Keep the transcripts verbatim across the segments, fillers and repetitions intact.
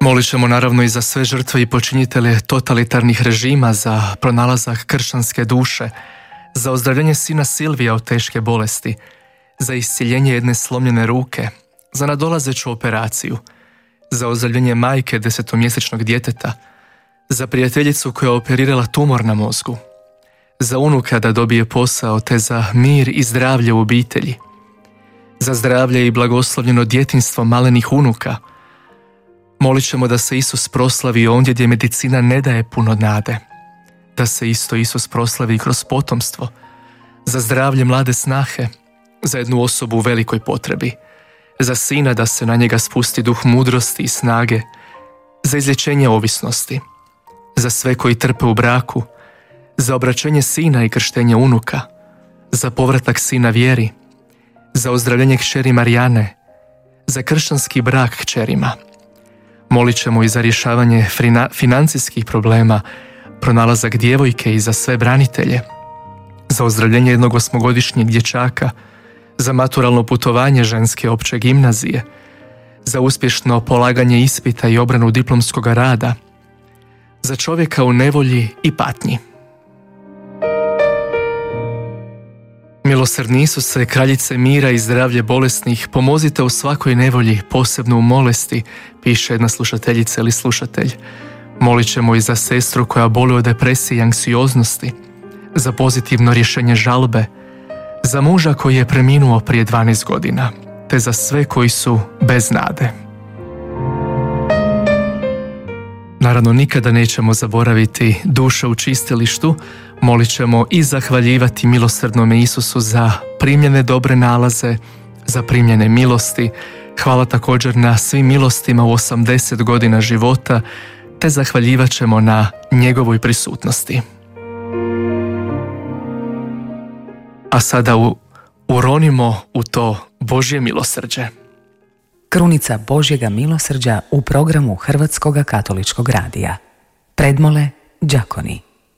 Molit ćemo naravno i za sve žrtve i počinitelje totalitarnih režima, za pronalazak kršćanske duše, za ozdravljenje sina Silvija od teške bolesti, za iscjeljenje jedne slomljene ruke, za nadolazeću operaciju, za ozdravljenje majke desetomjesečnog djeteta, za prijateljicu koja je operirala tumor na mozgu, za unuka da dobije posao te za mir i zdravlje u obitelji, za zdravlje i blagoslovljeno djetinjstvo malenih unuka. Molit ćemo da se Isus proslavi ondje gdje medicina ne daje puno nade, da se isto Isus proslavi kroz potomstvo, za zdravlje mlade snahe, za jednu osobu u velikoj potrebi, za sina da se na njega spusti duh mudrosti i snage, za izlječenje ovisnosti, za sve koji trpe u braku, za obraćenje sina i krštenje unuka, za povratak sina vjeri, za ozdravljenje kćeri Marijane, za kršćanski brak kćerima. Molit ćemo i za rješavanje frina, financijskih problema, pronalazak djevojke i za sve branitelje, za ozdravljenje jednog osmogodišnjeg dječaka, za maturalno putovanje ženske opće gimnazije, za uspješno polaganje ispita i obranu diplomskog rada, za čovjeka u nevolji i patnji. Milosrdni Isuse, kraljice mira i zdravlje bolesnih, pomozite u svakoj nevolji, posebno u molesti, piše jedna slušateljica ili slušatelj. Molit ćemo i za sestru koja boluje od depresije i anksioznosti, za pozitivno rješenje žalbe, za muža koji je preminuo prije dvanaest godina, te za sve koji su bez nade. Naravno, nikada nećemo zaboraviti duše u čistilištu. Molit ćemo i zahvaljivati milosrdnome Isusu za primljene dobre nalaze, za primljene milosti. Hvala također na svim milostima u osamdeset godina života, te zahvaljivat ćemo na njegovoj prisutnosti. A sada u, uronimo u to Božje milosrđe. Krunica Božjega milosrđa u programu Hrvatskog katoličkog radija. Predmole đakoni.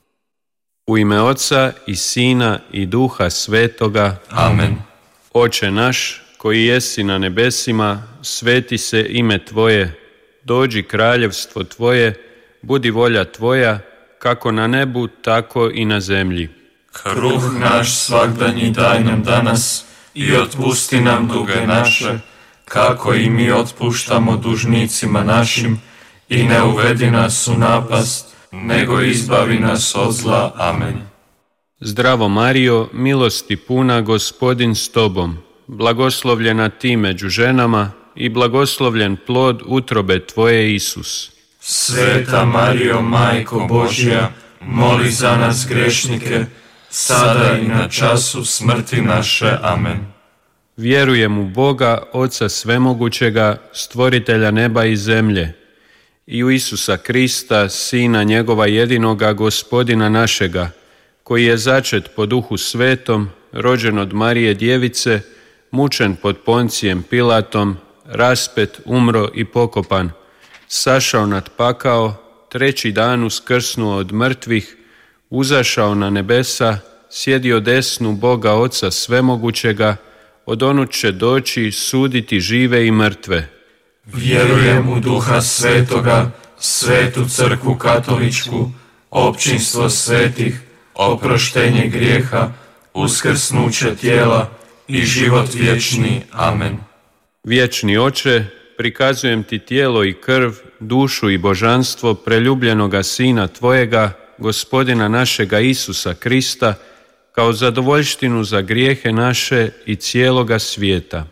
U ime Oca i Sina i Duha Svetoga. Amen. Oče naš, koji jesi na nebesima, sveti se ime Tvoje, dođi kraljevstvo Tvoje, budi volja Tvoja, kako na nebu, tako i na zemlji. Kruh naš svagdanji daj nam danas i otpusti nam duge naše, kako i mi otpuštamo dužnicima našim, i ne uvedi nas u napast, nego izbavi nas od zla. Amen. Zdravo Marijo, milosti puna, Gospodin s Tobom, blagoslovljena Ti među ženama i blagoslovljen plod utrobe Tvoje, Isus. Sveta Marijo, Majko Božja, moli za nas grešnike, sada i na času smrti naše. Amen. Vjerujem u Boga, Oca Svemogućega, stvoritelja neba i zemlje, i u Isusa Krista, Sina njegova jedinoga, Gospodina našega, koji je začet po Duhu Svetom, rođen od Marije Djevice, mučen pod Poncijem Pilatom, raspet, umro i pokopan, sašao nad pakao, treći dan uskrsnuo od mrtvih, uzašao na nebesa, sjedio desnu Boga Oca Svemogućega, odonut će doći suditi žive i mrtve. Vjerujem u Duha Svetoga, Svetu Crkvu Katoličku, općinstvo svetih, oproštenje grijeha, uskrsnuće tijela i život vječni. Amen. Vječni Oče, prikazujem Ti tijelo i krv, dušu i božanstvo preljubljenoga Sina Tvojega, Gospodina našega Isusa Krista, kao zadovoljštinu za grijehe naše i cijeloga svijeta.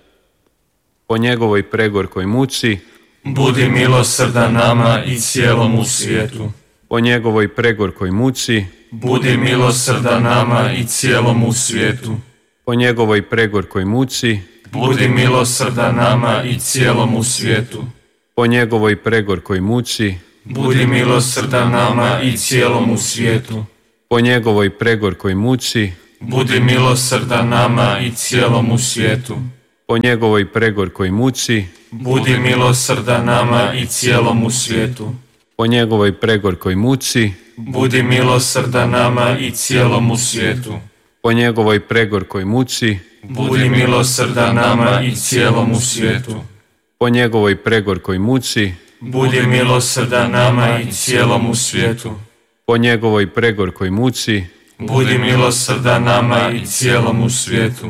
Po njegovoj pregorkoj muci, budi milosrdan nama i cijelomu svijetu. Po njegovoj pregorkoj muci, budi milosrdan nama i cijelomu svijetu. Po njegovoj pregorkoj muci, budi milosrdan nama i cijelomu svijetu. Po njegovoj pregorkoj muci, budi milosrdan nama i cijelomu svijetu. Po njegovoj pregorkoj muci, budi milosrdan nama i cijelomu svijetu. Po njegovoj pregorkoj muci, budi milosrdan nama i cijelomu svijetu. Po njegovoj pregorkoj muci, budi milosrdan nama i cijelomu svijetu. Po njegovoj pregorkoj muci, budi milosrdan nama i cijelomu svijetu. Po njegovoj pregorkoj muci, budi milosrdan nama i cijelomu svijetu. Po njegovoj pregorkoj muci, budi milosrdan nama i cijelomu svijetu.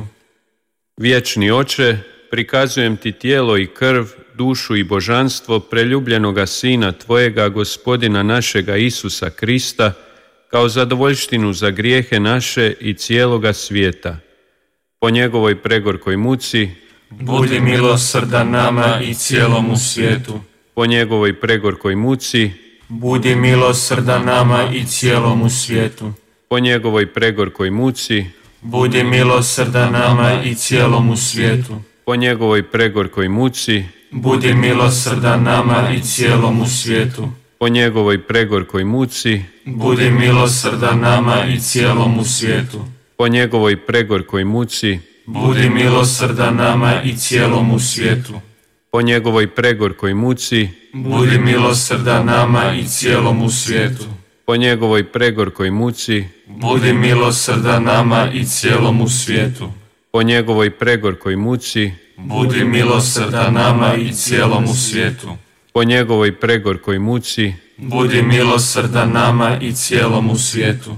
Vječni Oče, prikazujem ti tijelo i krv, dušu i božanstvo preljubljenoga Sina Tvojega, Gospodina našega Isusa Krista, kao zadovoljštinu za grijehe naše i cijeloga svijeta. Po njegovoj pregorkoj muci, budi milosrdan nama i cijelomu svijetu. Po njegovoj pregorkoj muci, budi milosrdan nama i cijelomu svijetu. Po njegovoj pregorkoj muci, budi milosrdan nama i cijelomu svijetu. Po njegovoj pregorkoj muci, budi milosrdan nama i cijelomu svijetu. Po njegovoj pregorkoj muci, budi milosrdan nama i cijelomu svijetu. Po njegovoj pregorkoj muci, budi milosrdan nama i cijelomu svijetu. Po njegovoj pregorkoj muci, budi milosrdan nama i cijelomu svijetu. Po njegovoj pregorkoj muci, budi milosrdan nama i cijelomu svijetu. Po njegovoj pregorkoj muci, budi milosrdan nama i cijelomu svijetu. Po njegovoj pregorkoj muci, budi milosrdan nama i cijelomu svijetu.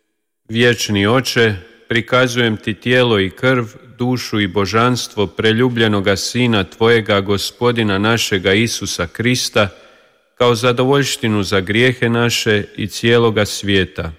Vječni Oče, prikazujem ti tijelo i krv, dušu i božanstvo preljubljenoga Sina Tvojega, Gospodina našega Isusa Krista, kao zadovoljštinu za grijehe naše i cijeloga svijeta.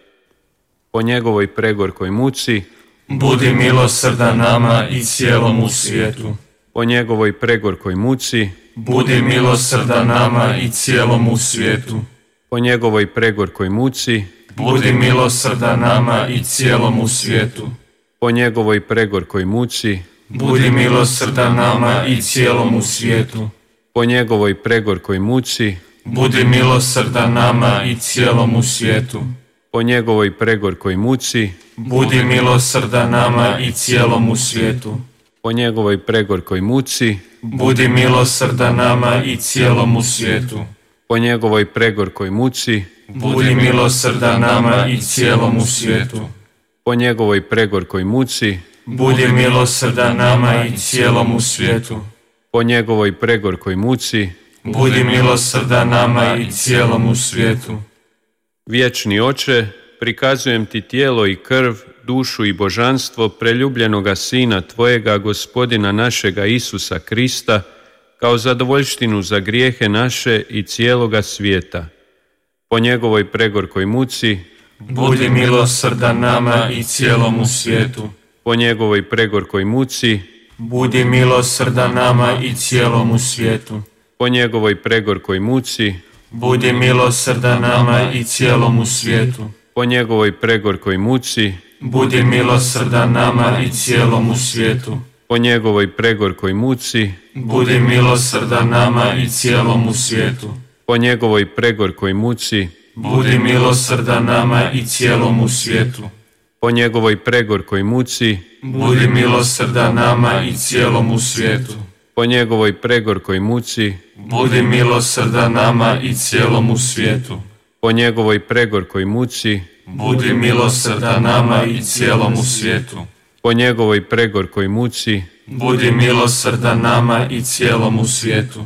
Po njegovoj pregorkoj muci, budi milosrdan nama i cijelomu svijetu. Po njegovoj pregorkoj muci, budi milosrdan nama i cijelomu svijetu. Po njegovoj pregorkoj muci, budi milosrdan nama i cijelomu svijetu. Po njegovoj pregorkoj muci, budi milosrdan nama i cijelomu svijetu. Po njegovoj pregorkoj muci, budi milosrdan nama i cijelomu svijetu. Po njegovoj pregorkoj muci, budi milosrdan nama i cijelomu svijetu. Po njegovoj pregorkoj muci, budi milosrdan nama i cijelomu svijetu. Po njegovoj pregorkoj muci, budi milosrdan nama i cijelomu svijetu. Po njegovoj pregorkoj muci, budi milosrdan nama i cijelomu svijetu. Po njegovoj pregorkoj muci, budi milosrdan nama i cijelomu svijetu. Vječni Oče, prikazujem ti tijelo i krv, dušu i božanstvo preljubljenoga Sina Tvojega, Gospodina našega Isusa Krista, kao zadovoljštinu za grijehe naše i cijeloga svijeta. Po njegovoj pregorkoj muci, budi milosrdan nama i cijelomu svijetu. Po njegovoj pregorkoj muci, budi milosrdan nama i cijelomu svijetu. Po njegovoj pregorkoj muci, budi milosrdan nama i cijelomu svijetu. Po njegovoj pregorkoj muci, budi milosrdan nama i cijelomu svijetu. Po njegovoj pregorkoj muci, budi milosrdan nama i cijelomu svijetu. Po njegovoj pregorkoj muci, budi milosrdan nama i cijelomu svijetu. Po njegovoj pregorkoj muci, budi milosrdan nama i cijelomu svijetu. Po njegovoj pregorkoj muci, budi milosrdan nama i cijelomu svijetu. Po njegovoj pregorkoj muci, budi milosrdan nama i cijelomu svijetu. Po njegovoj pregorkoj muci, budi milosrdan nama i cijelomu svijetu.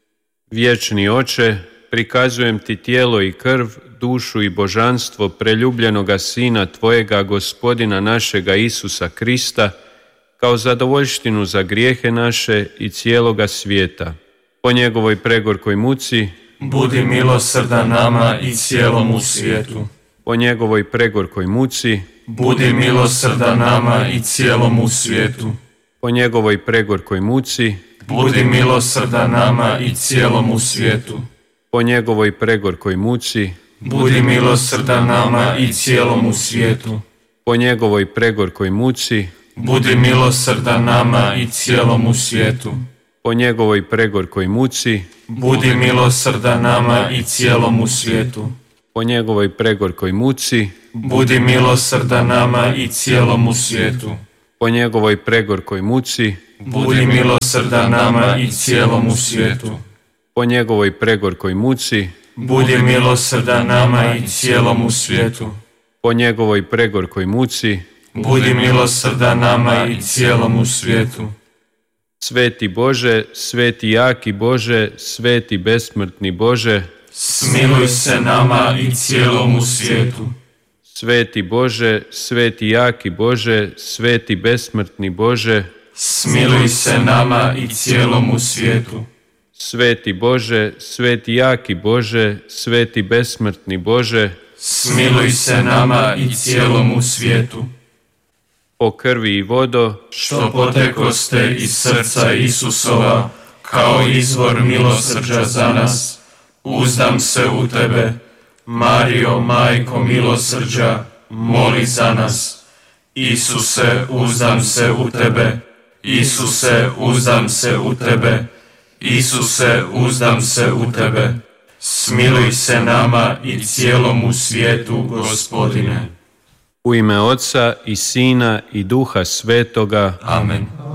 Vječni Oče, prikazujem ti tijelo i krv, dušu i božanstvo preljubljenoga Sina Tvojega, Gospodina našega Isusa Krista, kao zadovoljštinu za grijehe naše i cijeloga svijeta. Po njegovoj pregorkoj muci, budi milosrdan nama i cijelomu svijetu. Po njegovoj pregorkoj muci, budi milosrdan nama i cijelomu svijetu. Po njegovoj pregorkoj muci, budi milosrdan nama i cijelomu svijetu. Po njegovoj pregorkoj muci, budi milosrdan nama i cijelomu svijetu. Po njegovoj pregorkoj muci, budi milosrdan nama i cijelomu svijetu. Po njegovoj pregorkoj muci, budi milosrdan nama i cijelomu svijetu. Po njegovoj pregorkoj muci, budi milosrdan nama i cijelomu svijetu. Po njegovoj pregorkoj muci, budi milosrdan nama i cijelomu svijetu. Po njegovoj pregorkoj muci, budi milosrdan nama i cijelomu svijetu. Po njegovoj pregorkoj muci, budi milosrdan nama i cijelomu svijetu. Sveti Bože, sveti jaki Bože, sveti besmrtni Bože, smiluj se nama i cijelomu svijetu. Sveti Bože, sveti jaki Bože, sveti besmrtni Bože, smiluj se nama i cijelomu svijetu. Sveti Bože, sveti jaki Bože, sveti besmrtni Bože, smiluj se nama i cijelomu svijetu. O krvi i vodo, što potekoste iz srca Isusova, kao izvor milosrđa za nas, uzdam se u Tebe. Marijo, Majko milosrđa, moli za nas. Isuse, uzdam se u Tebe. Isuse, uzdam se u Tebe. Isuse, uzdam se u Tebe. Smiluj se nama i cijelomu svijetu, Gospodine. U ime Oca i Sina i Duha Svetoga. Amen.